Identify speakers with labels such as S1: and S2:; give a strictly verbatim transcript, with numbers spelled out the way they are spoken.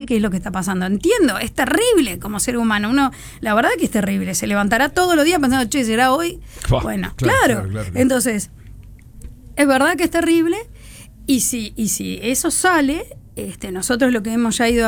S1: qué es lo que está pasando. Entiendo, es terrible como ser humano. Uno, la verdad que es terrible. Se levantará todos los días pensando, che, ¿será hoy?
S2: Bah,
S1: bueno,
S2: claro,
S1: claro.
S2: claro, claro.
S1: Entonces, es verdad que es terrible. Y si, y si eso sale, este, nosotros lo que hemos ya ido